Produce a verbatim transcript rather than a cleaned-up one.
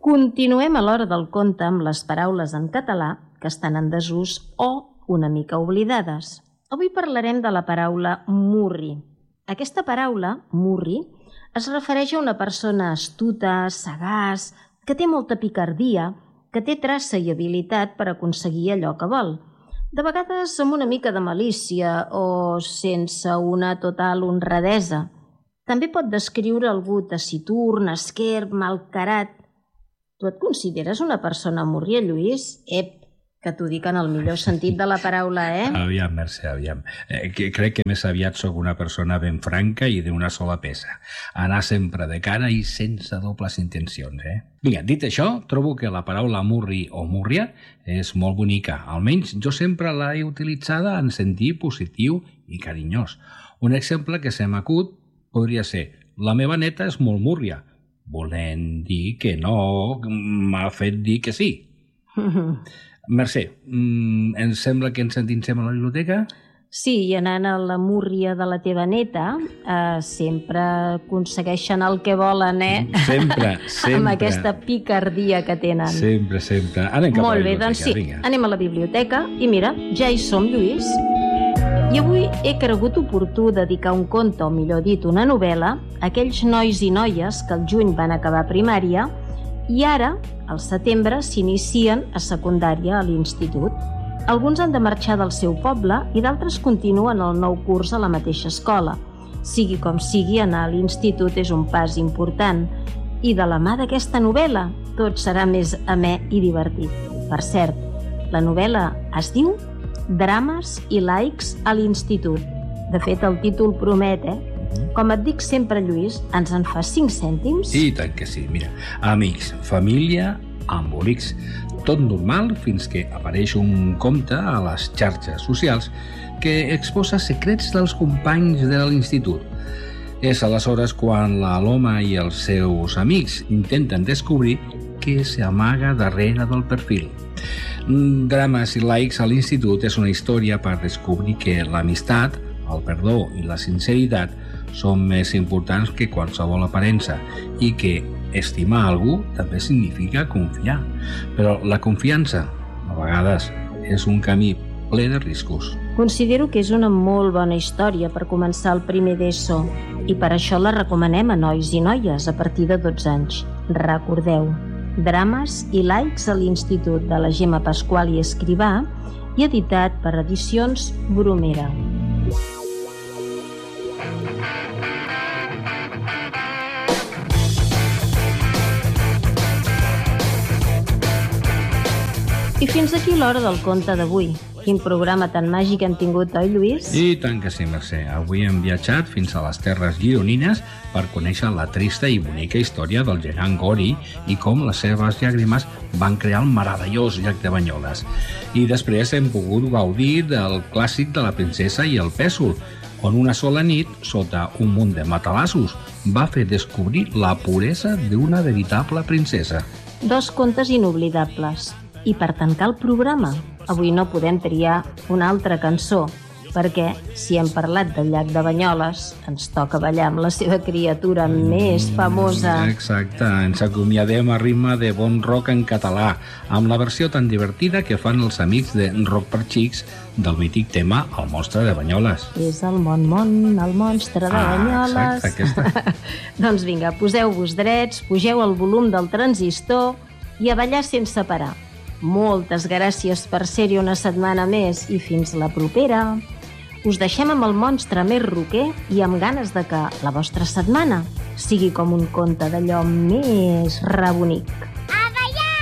Continuem a l'hora del conte amb les paraules en català que estan en desús o una mica oblidades. Avui parlarem de la paraula murri. Aquesta paraula, murri, es refereix a una persona astuta, sagaç, que té molta picardia, que té traça i habilitat per aconseguir allò que vol. De vegades amb una mica de malícia o sense una total honradesa. També pot descriure algú taciturn, esquerp, malcarat. Tu et consideres una persona murria, Lluís? Ep, que t'ho dic en el millor sentit de la paraula, eh? Aviam, Mercè, aviam. Eh, que crec que més aviat sóc una persona ben franca i d'una sola peça. Anar sempre de cara i sense dobles intencions, eh? Vinga, dit això, trobo que la paraula murri o múrria és molt bonica. Almenys jo sempre l'he utilitzada en sentit positiu i carinyós. Un exemple que se m'acut podria ser: la meva neta és molt múrria, volent dir que no m'ha fet dir que sí. Mercè, em sembla que ens endinsem a la biblioteca? Sí, i anant a la múrria de la teva neta, eh, sempre aconsegueixen el que volen, eh? Sempre, sempre. Amb aquesta picardia que tenen. Sempre, sempre. Anem cap Molt a la bé, biblioteca, doncs sí, vinga. anem a la biblioteca i mira, ja hi som, Lluís. I avui he cregut oportú dedicar un conte, o millor dit, una novel·la, a aquells nois i noies que al juny van acabar primària i ara, al setembre, s'inicien a secundària a l'institut. Alguns han de marxar del seu poble i d'altres continuen el nou curs a la mateixa escola. Sigui com sigui, anar a l'institut és un pas important. I de la mà d'aquesta novel·la, tot serà més amè i divertit. Per cert, la novel·la es diu Drames i laics a l'institut. De fet, el títol promet, eh? Com et dic sempre, Lluís, ens en fa cinc cèntims? I tant que sí, mira. Amics, família, embolics. Tot normal fins que apareix un compte a les xarxes socials que exposa secrets dels companys de l'institut. És aleshores quan la Loma i els seus amics intenten descobrir què s'amaga darrere del perfil. Drames i laics a l'institut és una història per descobrir que l'amistat, el perdó i la sinceritat són més importants que qualsevol aparença i que estimar algú també significa confiar. Però la confiança, a vegades, és un camí ple de riscos. Considero que és una molt bona història per començar el primer d'ESO i per això la recomanem a nois i noies a partir de dotze anys. Recordeu, Drames i laics a l'institut, de la Gemma Pasqual i Escrivà, i editat per Edicions Bromera. I fins aquí l'hora del conte d'avui. Quin programa tan màgic hem tingut, oi, Lluís? I tant que sí, Mercè. Avui hem viatjat fins a les terres gironines per conèixer la trista i bonica història del gegant Gori i com les seves llàgrimes van crear el meravellós llac de Banyoles. I després hem pogut gaudir del clàssic de la princesa i el pèsol, on una sola nit, sota un munt de matalassos, va fer descobrir la puresa d'una veritable princesa. Dos contes inoblidables. I per tancar el programa, avui no podem triar una altra cançó, perquè si hem parlat del llac de Banyoles, ens toca ballar amb la seva criatura més famosa. Exacte, ens acomiadem a ritme de bon rock en català, amb la versió tan divertida que fan els amics de Rock per Xics del mític tema El monstre de Banyoles. És el mon, mon, el monstre de Banyoles. Ah, exacte, aquesta. Doncs vinga, poseu-vos drets, pugeu el volum del transistor i a ballar sense parar. Moltes gràcies per ser-hi una setmana més i fins la propera. Us deixem amb el monstre més roquer i amb ganes de que la vostra setmana sigui com un conte d'allò més rebonic.